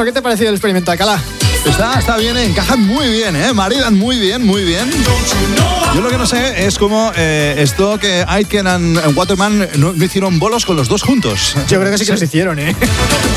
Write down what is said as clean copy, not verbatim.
¿qué te ha parecido el experimento, Alcalá? Está bien, encajan muy bien, maridan muy bien. Yo lo que no sé es cómo esto que Aitken and Waterman no hicieron bolos con los dos juntos. Yo creo que sí que los hicieron,